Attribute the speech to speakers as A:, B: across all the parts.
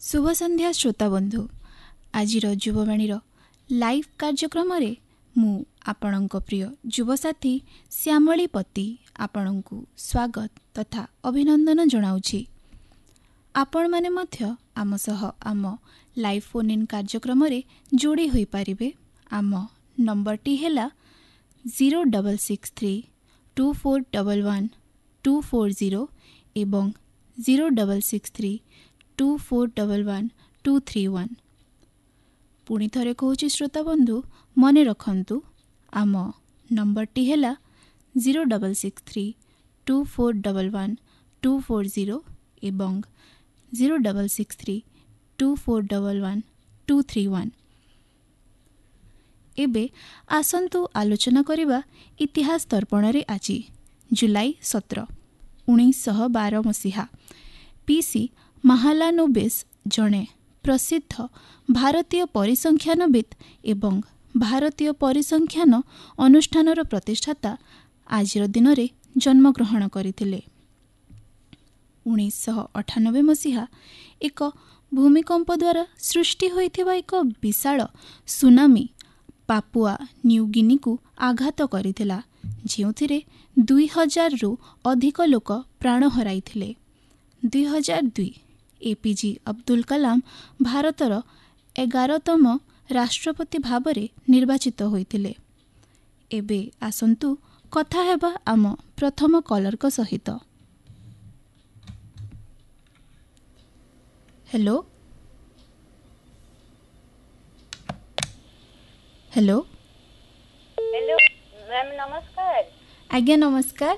A: शुभ संध्या श्रोता बंधु आज युववाणी लाइव कार्यक्रम मु आपणक प्रिय युवसाथी श्यामली पति आपण को स्वागत तथा अभिनंदन जनाऊँगी। आपण माने मध्य आम सह आम लाइव फोन इन कार्यक्रम जोड़ी होई पारिबे। आम नंबरटी हैला 0663 2411 240 एवं 0663 2411 231। पुणी थरे कहूँ श्रोता बंधु मने रखंतु आम नंबरटी हैला 0663 2411 240 एवं 0663 2411 231। एबे आसंतु आलोचना करिबा इतिहास दर्पण रे आज जुलाई 17 1912 मसीहा पीसी महालानोबिस जणे प्रसिद्ध भारतीय परिसंख्यानविद एवं भारतीय परिसंख्यान अनुष्ठानर प्रतिष्ठाता आजिर दिन रे जन्मग्रहण करथिले। 1998 मसीहा एक भूमिकंप द्वारा सृष्टि होइथिबा एक विशाल सुनामी पापुआ न्यू गिनी को आघात करिथिला, जेउथिरे 2000 रु अधिक लोक प्राण हराइथिले। 2002 एपीजे अब्दुल कलाम भारतर 11तम राष्ट्रपति भावरे निर्वाचित होइथिले। एबे आसंतु कथा हेबा आम प्रथम कलर सहित। हेलो हेलो
B: हेलो मैम नमस्कार।
A: आज्ञा नमस्कार।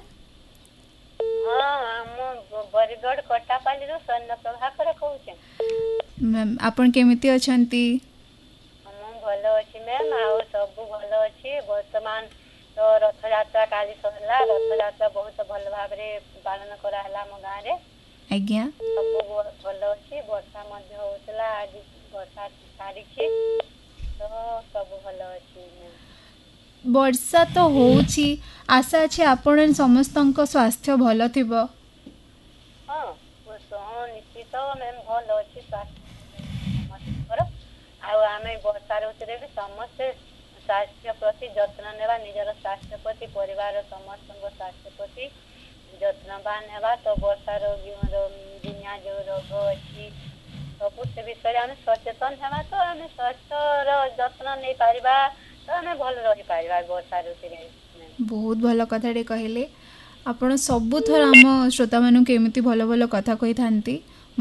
B: हाँ मु बरगढ़ कटापाली रो स्वर्ण प्रभाकर कहूँ।
A: मैम आपण केमिति अछंती?
B: मु भल अछि मैम आउ सब भल अछि। वर्तमान तो रथ यात्रा काली सरला, रथ यात्रा बहुत भल भाव रे पालन करा हला मो गाँ रे।
A: आज्ञा
B: सब भल अछि, वर्षा मध्य होतला, आज वर्षा छाड़िछि तो सब भल अछि।
A: वर्षा तो होउछि, आशा अछि आपण समस्तक स्वास्थ्य भल थिबो।
B: हाँ निश्चित मैम भल अछि स्वास्थ्य। आउ आमे वर्षा ऋतुरे भी समस्ते स्वास्थ्य प्रति जत्न नेबा, निजर स्वास्थ्य प्रति परिवार समस्त स्वास्थ्य प्रति जत्नवान हेबा तो वर्षा रोगी दुनिया जो रोग अछि सब से विषय आमे सचेतन हेबा तो आमे स्वास्थ्य जत्न नहीं पारिबा तो आमे भल रही पारिबा वर्षा ऋतुरे।
A: बहुत भल कथाटे कहले। आपण सबुथर आम श्रोता मानू एमिति भल भल कथा कही थांती।